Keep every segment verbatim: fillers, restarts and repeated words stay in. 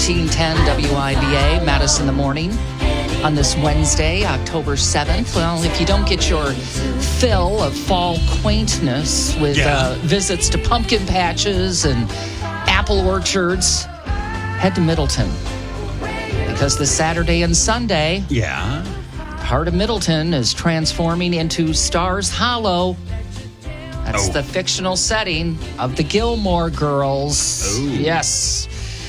thirteen ten W I B A, Madison in the Morning, on this Wednesday, October seventh. Well, if you don't get your fill of fall quaintness with Yeah. uh, visits to pumpkin patches and apple orchards, head to Middleton. Because this Saturday and Sunday, Yeah. part of Middleton is transforming into Stars Hollow. That's Oh. the fictional setting of the Gilmore Girls. Oh. Yes.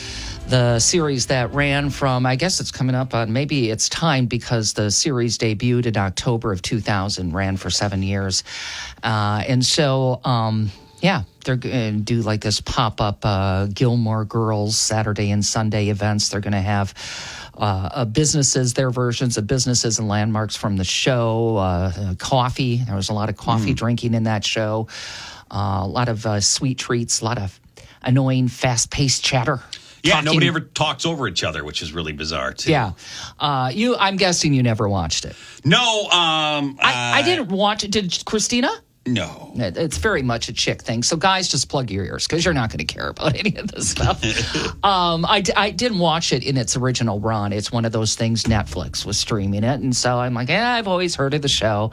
The series that ran from, I guess it's coming up on, maybe it's time because the series debuted in October of two thousand, ran for seven years. Uh, and so, um, yeah, they're going to do like this pop-up uh, Gilmore Girls Saturday and Sunday events. They're going to have uh, uh, businesses, their versions of businesses and landmarks from the show. Uh, uh, coffee. There was a lot of coffee mm. drinking in that show. Uh, a lot of uh, sweet treats, a lot of annoying, fast-paced chatter. Yeah, Talking. Nobody ever talks over each other, which is really bizarre, too. Yeah. Uh, you. I'm guessing you never watched it. No. Um, I, uh, I didn't watch it. Did Christina? No. It's very much a chick thing. So, guys, just plug your ears because you're not going to care about any of this stuff. um, I, I didn't watch it in its original run. It's one of those things Netflix was streaming it. And so I'm like, yeah, I've always heard of the show.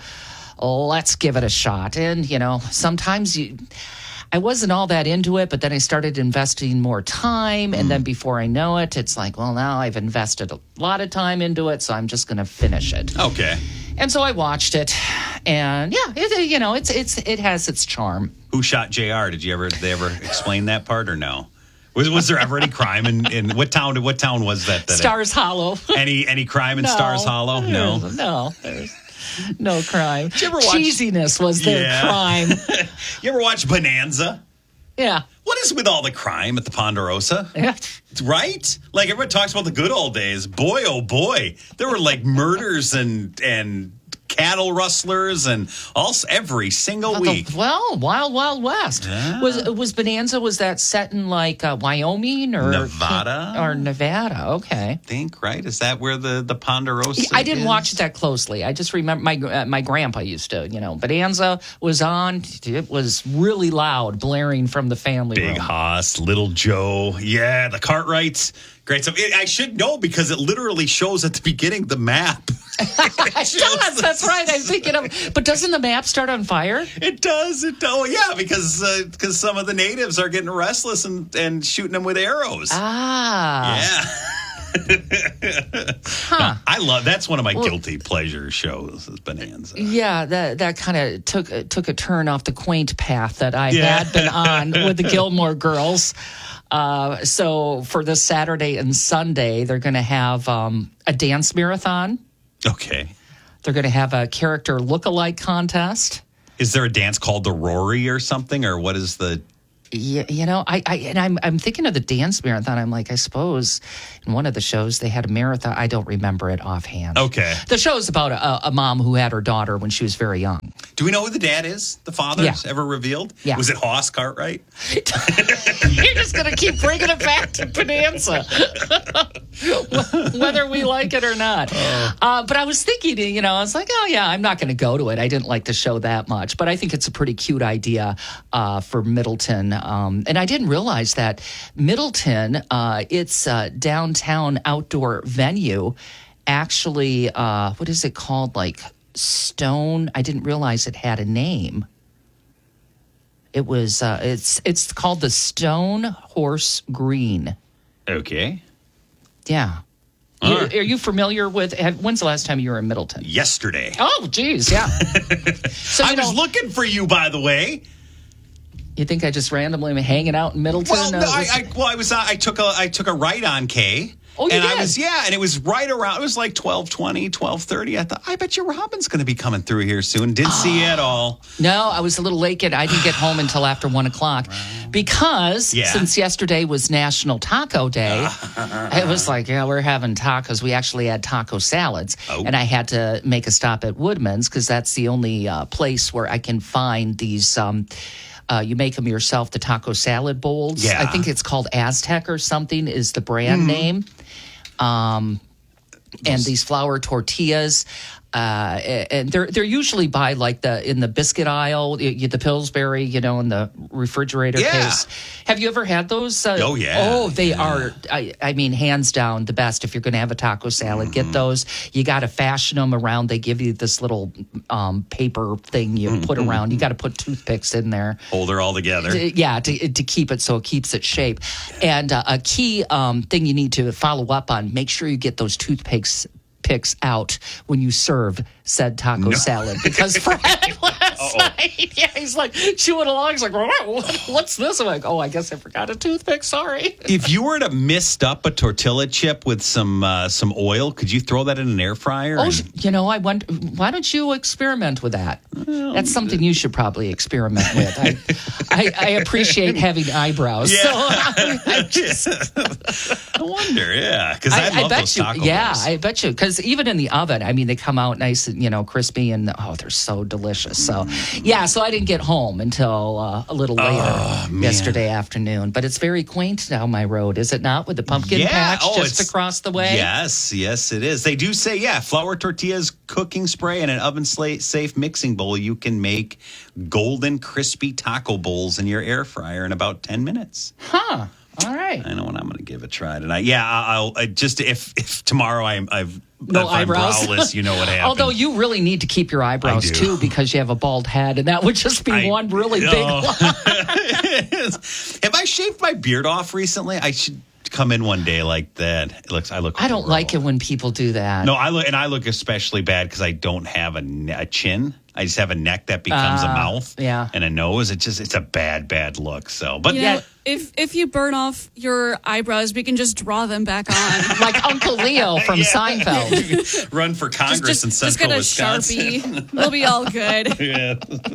Let's give it a shot. And, you know, sometimes you... I wasn't all that into it, but then I started investing more time. And mm. then before I know it, it's like, well, now I've invested a lot of time into it, so I'm just going to finish it. Okay. And so I watched it. And yeah, it, you know, it's it's it has its charm. Who shot J R? Did you ever did they ever explain that part or no? Was was there ever any crime in, in what town? What town was that? that Stars it, Hollow. Any any crime in no, Stars Hollow? No, no. There's no crime. Did you ever watch, cheesiness was their yeah. crime. You ever watch Bonanza? Yeah. What is with all the crime at the Ponderosa? Yeah. Right? Like everyone talks about the good old days. Boy, oh boy, there were like murders and and cattle rustlers and all every single well, week. The, well, Wild Wild West. Yeah. Was was Bonanza? Was that set in like uh, Wyoming or Nevada or Nevada? Okay, I think right. Is that where the the Ponderosa? I didn't is? watch it that closely. I just remember my uh, my grandpa used to. You know, Bonanza was on. It was really loud, blaring from the family Big room. Hoss, Little Joe, yeah, the Cartwrights. Great stuff. It, I should know because it literally shows at the beginning the map. It does. That's right. I'm thinking of. But doesn't the map start on fire? It does. It oh yeah, because because uh, some of the natives are getting restless and, and shooting them with arrows. Ah. Yeah. Huh. No, I love that's one of my well, guilty pleasure shows is Bonanza. Yeah, that that kind of took uh, took a turn off the quaint path that I yeah. had been on with the Gilmore Girls. Uh, so for this Saturday and Sunday, they're going to have um, a dance marathon. Okay. They're going to have a character look-alike contest. Is there a dance called the Rory or something, or what is the? Yeah, you know, I, I and I'm I'm thinking of the dance marathon. I'm like, I suppose in one of the shows they had a marathon. I don't remember it offhand. Okay. The show's about a, a mom who had her daughter when she was very young. Do we know who the dad is? The father yeah. is ever revealed? Yeah. Was it Hoss Cartwright? You're just going to keep bringing it back to Bonanza, whether we like it or not. Uh, uh, but I was thinking, you know, I was like, oh, yeah, I'm not going to go to it. I didn't like the show that much. But I think it's a pretty cute idea uh, for Middleton. Um, and I didn't realize that Middleton, uh, its uh, downtown outdoor venue, actually, uh, what is it called? Like Stone. I didn't realize it had a name. It was, uh, it's it's called the Stone Horse Green. Okay. Yeah. You, right. Are you familiar with, have, when's the last time you were in Middleton? Yesterday. Oh, geez, yeah. So I was know, looking for you, by the way. You think I just randomly am hanging out in Middleton? Well, no, I, I, well, I was, uh, I took a, I took a right on K. Oh, you and did? I was, yeah, and it was right around, it was like twelve twenty, twelve thirty. I thought, I bet you Robin's going to be coming through here soon. Didn't oh. see you at all. No, I was a little late. I didn't get home until after one o'clock right. because yeah. since yesterday was National Taco Day, it was like, yeah, we're having tacos. We actually had taco salads. Oh. And I had to make a stop at Woodman's because that's the only uh, place where I can find these um, Uh, you make them yourself, the taco salad bowls. Yeah. I think it's called Aztec or something is the brand mm. name. Um, and these flour tortillas. Uh, and they're they're usually by like the in the biscuit aisle, the, the Pillsbury, you know, in the refrigerator Yeah. case. Have you ever had those? Uh, Oh, yeah. Oh, they Yeah. are. I, I mean, hands down, the best. If you're going to have a taco salad, get those. You got to fashion them around. They give you this little um, paper thing you put around. You got to put toothpicks in there. Hold her all together. To- yeah, to, to keep it so it keeps its shape. And uh, a key um, thing you need to follow up on: make sure you get those toothpicks picks out when you serve said taco salad, because Fred last Uh-oh. night, yeah, he's like chewing along. He's like, "What- "What's this?" I'm like, "Oh, I guess I forgot a toothpick. Sorry." If you were to mist up a tortilla chip with some uh, some oil, could you throw that in an air fryer? Oh, and- sh- you know, I wonder, why don't you experiment with that? That's something you should probably experiment with. I, I, I appreciate having eyebrows. Yeah. So I, I just, I wonder, yeah, because I, I, love bet those you, taco yeah, bowls. I bet you, because even in the oven, I mean, they come out nice and, you know, crispy, and oh, they're so delicious. So, yeah, so I didn't get home until uh, a little later Oh, man. yesterday afternoon. But it's very quaint down my road, is it not? With the pumpkin Yeah. patch Oh, just it's- across the way. Yes, yes, it is. They do say, yeah, flour tortillas, cooking spray, and an oven sla- safe mixing bowl. You can make golden, crispy taco bowls in your air fryer in about ten minutes. Huh. All right. I know what I'm going to give a try tonight. Yeah, I- I'll I just if if tomorrow I'm I've No if I'm eyebrows. browless, you know what happened. Although you really need to keep your eyebrows I do. too, because you have a bald head, and that would just be I- one really big Oh. one. Have I shaved my beard off recently? I should come in one day like that. It looks. I look. I don't like it horrible. when people do that. No, I look, and I look especially bad because I don't have a, ne- a chin. I just have a neck that becomes a Ah, mouth, yeah. and a nose. It just it's a bad, bad look. So, but You yeah, know, if if you burn off your eyebrows, we can just draw them back on. Like Uncle Leo from Seinfeld. run for Congress just, in just Central get a Wisconsin. Sharpie. We'll be all good. Yeah.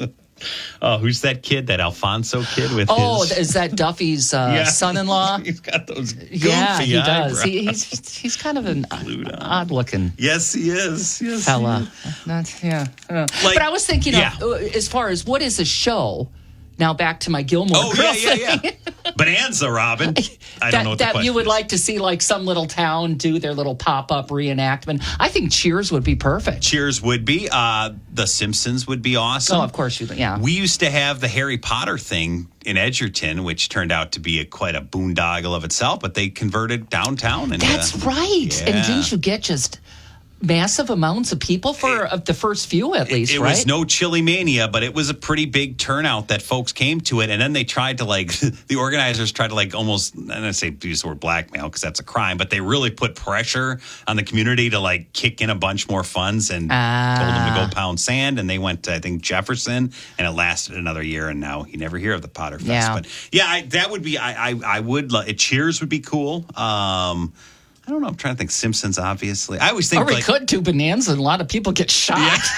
Oh, who's that kid? That Alfonso kid with Oh, his. is that Duffy's uh, Yeah. son-in-law? He's got those goofy Yeah, he does. eyebrows. He, he's he's kind of an odd-looking Yes, he is. Yes, fella. Not, yeah. Uh, Like- but I was thinking, yeah. of, uh, as far as what is a show. Now back to my Gilmore Oh, Girls yeah, yeah, thing. yeah. Bonanza, Robin. I that, don't know what the that question you would is. like to see, like some little town do their little pop-up reenactment. I think Cheers would be perfect. Cheers would be. Uh, the Simpsons would be awesome. Oh, of course you. Yeah. We used to have the Harry Potter thing in Edgerton, which turned out to be a, quite a boondoggle of itself, but they converted downtown. Into, That's right. And Yeah. didn't you get just massive amounts of people for uh, the first few, at least, It right? was no Chili Mania, but it was a pretty big turnout that folks came to it. And then they tried to, like, the organizers tried to, like, almost, I'm going to say use the word blackmail because that's a crime, but they really put pressure on the community to, like, kick in a bunch more funds and Ah. told them to go pound sand. And they went to, I think, Jefferson, and it lasted another year. And now you never hear of the Potter Fest. Yeah. But yeah, I, that would be, I, I, I would, lo- Cheers would be cool. Um, I don't know. I'm trying to think. Simpsons, obviously. I always think Or we like, could do Bonanza and a lot of people get shot.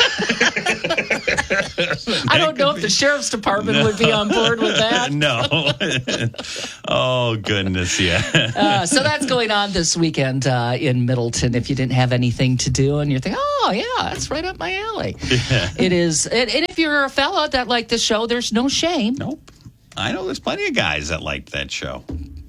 I don't know if the sheriff's department would be on board with that. No. Oh, goodness, yeah. Uh, so that's going on this weekend uh, in Middleton. If you didn't have anything to do and you're thinking, oh, yeah, that's right up my alley. It is. And, and if you're a fella that liked the show, there's no shame. Nope. I know there's plenty of guys that liked that show.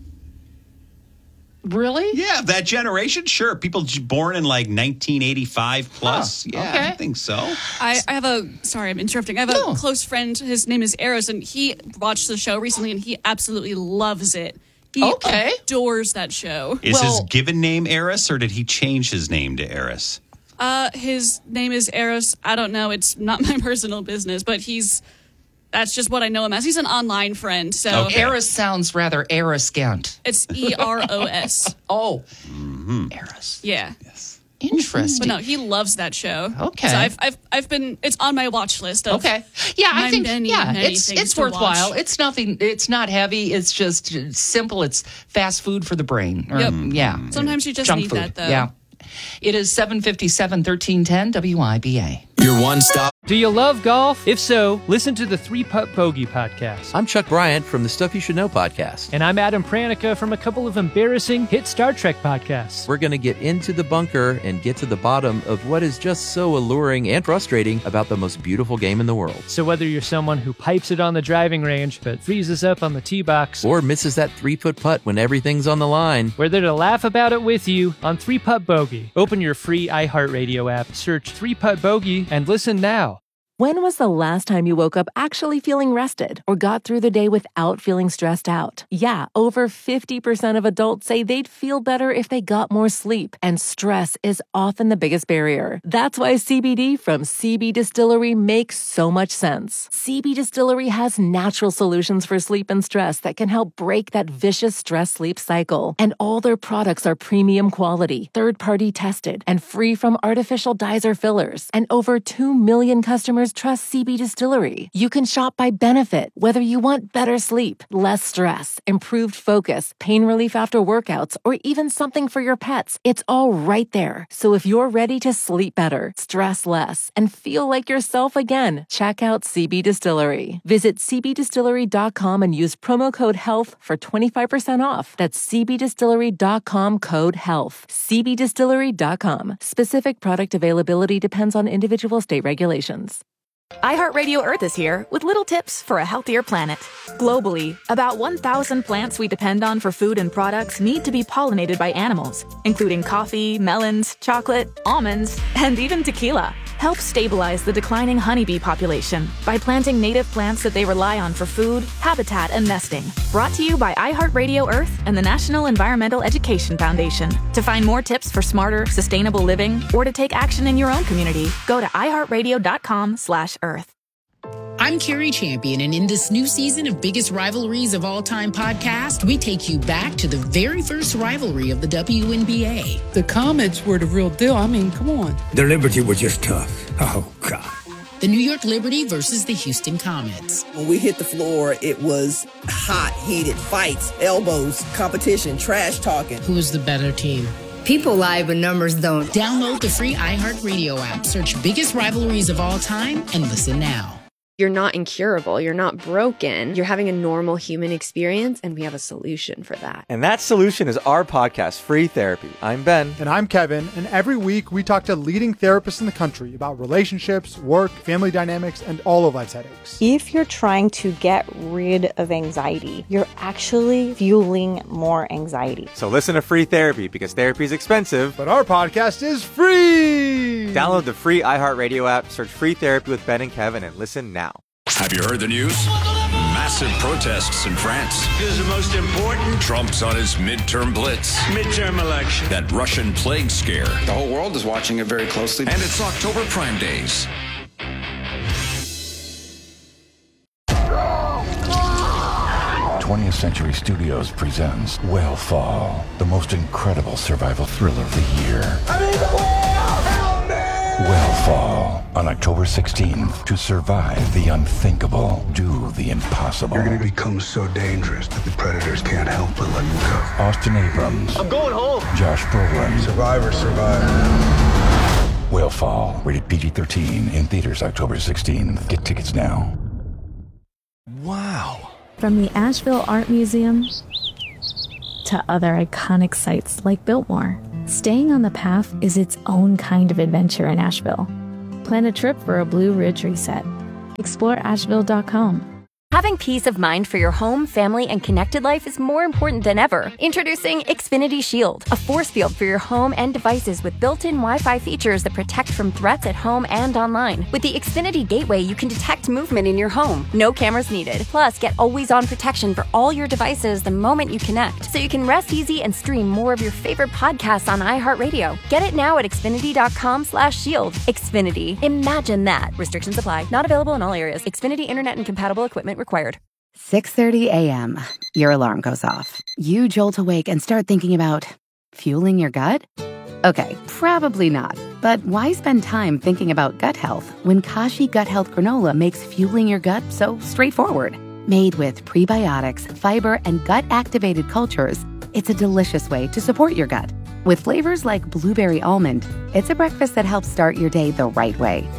Really? Yeah, that generation, sure. People j- born in like nineteen eighty-five plus. Huh, Yeah, okay. I think so. I, I have a sorry, I'm interrupting. I have a No. close friend. His name is Eros, and he watched the show recently, and he absolutely loves it. He Okay. adores that show. Is his Well- given name Eris, or did he change his name to Eris? Uh, his name is Eros. I don't know. It's not my personal business, but he's. That's just what I know him as. He's an online friend, so Okay. Eris sounds rather arrogant. it's E R O S. Oh, Mm-hmm. Eris. Yeah. Interesting. But no, he loves that show. Okay. So I've, I've, I've been, it's on my watch list. Of Okay. Yeah, I my think many, yeah, many it's things it's to worthwhile. watch. It's nothing. It's not heavy. It's just simple. It's fast food for the brain. Or, Yep. Yeah. Sometimes you just Junk need food. that, though. Yeah. It is seven fifty-seven, thirteen ten W I B A. Your one stop. Do you love golf? If so, listen to the Three Putt Bogey podcast. I'm Chuck Bryant from the Stuff You Should Know podcast. And I'm Adam Pranica from a couple of embarrassing hit Star Trek podcasts. We're going to get into the bunker and get to the bottom of what is just so alluring and frustrating about the most beautiful game in the world. So whether you're someone who pipes it on the driving range but freezes up on the tee box, or misses that three-foot putt when everything's on the line, we're there to laugh about it with you on Three Putt Bogey. Open your free iHeartRadio app, search Three Putt Bogey, and listen now. When was the last time you woke up actually feeling rested or got through the day without feeling stressed out? Yeah, over fifty percent of adults say they'd feel better if they got more sleep, and stress is often the biggest barrier. That's why C B D from C B Distillery makes so much sense. C B Distillery has natural solutions for sleep and stress that can help break that vicious stress-sleep cycle. And all their products are premium quality, third-party tested, and free from artificial dyes or fillers. And over two million customers trust C B Distillery. You can shop by benefit, whether you want better sleep, less stress, improved focus, pain relief after workouts, or even something for your pets. It's all right there. So if you're ready to sleep better, stress less, and feel like yourself again, check out C B Distillery. Visit c b distillery dot com and use promo code HEALTH for twenty-five percent off. That's c b distillery dot com code HEALTH. c b distillery dot com. Specific product availability depends on individual state regulations. iHeartRadio Earth is here with little tips for a healthier planet. Globally, about one thousand plants we depend on for food and products need to be pollinated by animals, including coffee, melons, chocolate, almonds, and even tequila. Help stabilize the declining honeybee population by planting native plants that they rely on for food, habitat, and nesting. Brought to you by iHeartRadio Earth and the National Environmental Education Foundation. To find more tips for smarter, sustainable living, or to take action in your own community, go to iHeartRadio.com slash Earth. I'm Carrie Champion, and in this new season of Biggest Rivalries of All Time podcast, we take you back to the very first rivalry of the W N B A. The Comets were the real deal. I mean, come on. The Liberty were just tough. Oh, God. The New York Liberty versus the Houston Comets. When we hit the floor, it was hot, heated fights, elbows, competition, trash talking. Who was the better team? People lie, but numbers don't. Download the free iHeartRadio app, search Biggest Rivalries of All Time, and listen now. You're not incurable. You're not broken. You're having a normal human experience, and we have a solution for that. And that solution is our podcast, Free Therapy. I'm Ben. And I'm Kevin. And every week we talk to leading therapists in the country about relationships, work, family dynamics, and all of life's headaches. If you're trying to get rid of anxiety, you're actually fueling more anxiety. So listen to Free Therapy, because therapy is expensive, but our podcast is free. Download the free iHeartRadio app, search Free Therapy with Ben and Kevin, and listen now. Have you heard the news? Massive protests in France. This is the most important. Trump's on his midterm blitz. Midterm election. That Russian plague scare. The whole world is watching it very closely. And it's October Prime Days. twentieth Century Studios presents Whale the most incredible survival thriller of the year. I'm in the whale! Help me! Whale on October sixteenth. To survive the unthinkable, do the impossible. You're going to become so dangerous that the predators can't help but let you go. Austin Abrams. I'm going home. Josh Brolin. Survivor, survivor. Whale, rated P G thirteen, in theaters October sixteenth. Get tickets now. Wow. From the Asheville Art Museum to other iconic sites like Biltmore, staying on the path is its own kind of adventure in Asheville. Plan a trip for a Blue Ridge reset. explore asheville dot com. Having peace of mind for your home, family, and connected life is more important than ever. Introducing Xfinity Shield, a force field for your home and devices with built-in Wi-Fi features that protect from threats at home and online. With the Xfinity Gateway, you can detect movement in your home. No cameras needed. Plus, get always-on protection for all your devices the moment you connect, so you can rest easy and stream more of your favorite podcasts on iHeartRadio. Get it now at xfinity dot com slash shield. Xfinity. Imagine that. Restrictions apply. Not available in all areas. Xfinity Internet and compatible equipment required. six thirty a.m. Your alarm goes off. You jolt awake and start thinking about fueling your gut? Okay, probably not. But why spend time thinking about gut health when Kashi Gut Health Granola makes fueling your gut so straightforward? Made with prebiotics, fiber, and gut-activated cultures, it's a delicious way to support your gut. With flavors like blueberry almond, it's a breakfast that helps start your day the right way.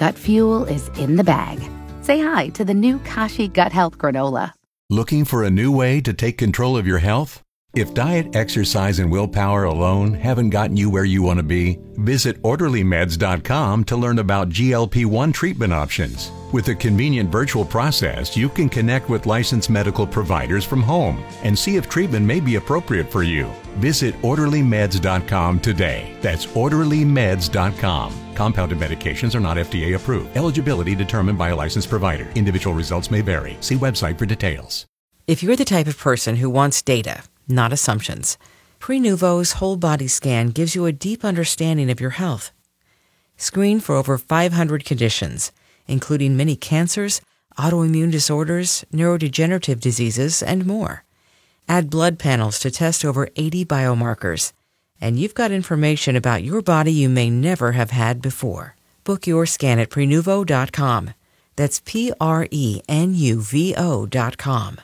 gut fuel is in the bag. Say hi to the new Kashi Gut Health Granola. Looking for a new way to take control of your health? If diet, exercise, and willpower alone haven't gotten you where you want to be, visit orderly meds dot com to learn about G L P one treatment options. With a convenient virtual process, you can connect with licensed medical providers from home and see if treatment may be appropriate for you. Visit orderly meds dot com today. That's orderly meds dot com. Compounded medications are not F D A approved. Eligibility determined by a licensed provider. Individual results may vary. See website for details. If you're the type of person who wants data, not assumptions, Prenuvo's whole body scan gives you a deep understanding of your health. Screen for over five hundred conditions, including many cancers, autoimmune disorders, neurodegenerative diseases, and more. Add blood panels to test over eighty biomarkers, and you've got information about your body you may never have had before. Book your scan at Prenuvo dot com. That's P R E N U V O dot com.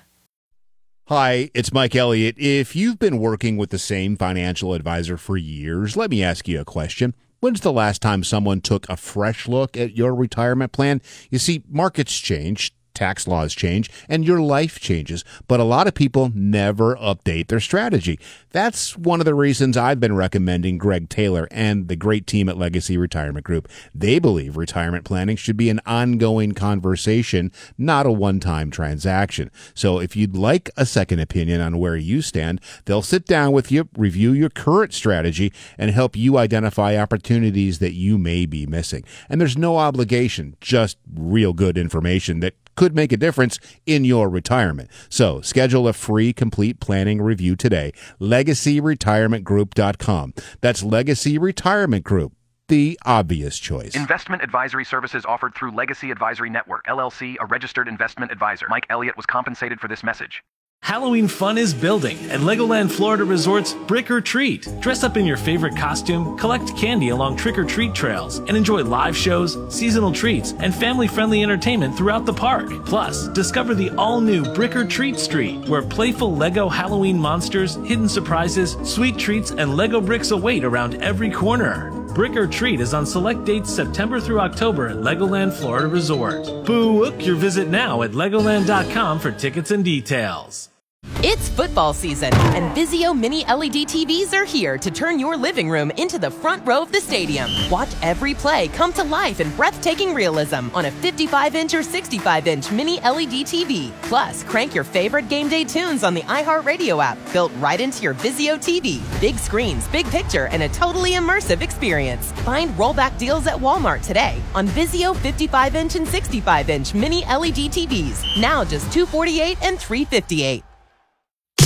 Hi, it's Mike Elliott. If you've been working with the same financial advisor for years, let me ask you a question. When's the last time someone took a fresh look at your retirement plan? You see, markets change, tax laws change, and your life changes, but a lot of people never update their strategy. That's one of the reasons I've been recommending Greg Taylor and the great team at Legacy Retirement Group. They believe retirement planning should be an ongoing conversation, not a one-time transaction. So if you'd like a second opinion on where you stand, they'll sit down with you, review your current strategy, and help you identify opportunities that you may be missing. And there's no obligation, just real good information that could make a difference in your retirement. So schedule a free complete planning review today. legacy retirement group dot com. That's Legacy Retirement Group, the obvious choice. Investment advisory services offered through Legacy Advisory Network, L L C, a registered investment advisor. Mike Elliott was compensated for this message. Halloween fun is building at Legoland Florida Resort's Brick or Treat. Dress up in your favorite costume, collect candy along trick-or-treat trails, and enjoy live shows, seasonal treats, and family-friendly entertainment throughout the park. Plus, discover the all-new Brick or Treat Street, where playful Lego Halloween monsters, hidden surprises, sweet treats, and Lego bricks await around every corner. Brick or Treat is on select dates September through October at Legoland Florida Resort. Book your visit now at legoland dot com for tickets and details. It's football season, and Vizio Mini L E D T Vs are here to turn your living room into the front row of the stadium. Watch every play come to life in breathtaking realism on a fifty-five inch or sixty-five inch Mini L E D T V. Plus, crank your favorite game day tunes on the iHeartRadio app, built right into your Vizio T V. Big screens, big picture, and a totally immersive experience. Find rollback deals at Walmart today on Vizio fifty-five inch and sixty-five inch Mini L E D T Vs. Now just two hundred forty-eight dollars and three hundred fifty-eight dollars.